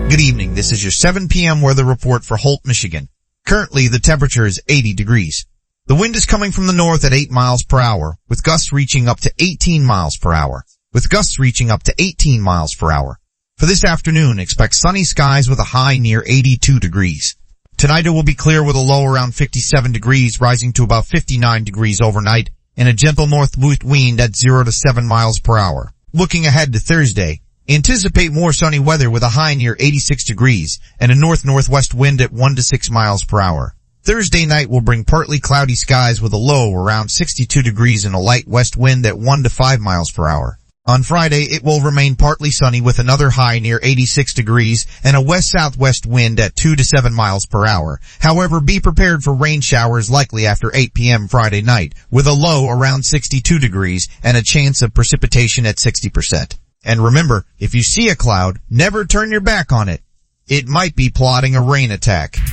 Good evening. This is your 7 p.m. weather report for Holt, Michigan. Currently, the temperature is 80 degrees. The wind is coming from the north at 8 miles per hour, with gusts reaching up to 18 miles per hour. For this afternoon, expect sunny skies with a high near 82 degrees. Tonight it will be clear with a low around 57 degrees, rising to about 59 degrees overnight, and a gentle northwest wind at 0 to 7 miles per hour. Looking ahead to Thursday, anticipate more sunny weather with a high near 86 degrees and a north-northwest wind at 1 to 6 miles per hour. Thursday night will bring partly cloudy skies with a low around 62 degrees and a light west wind at 1 to 5 miles per hour. On Friday, it will remain partly sunny with another high near 86 degrees and a west-southwest wind at 2 to 7 miles per hour. However, be prepared for rain showers likely after 8 p.m. Friday night, with a low around 62 degrees and a chance of precipitation at 60%. And remember, if you see a cloud, never turn your back on it. It might be plotting a rain attack.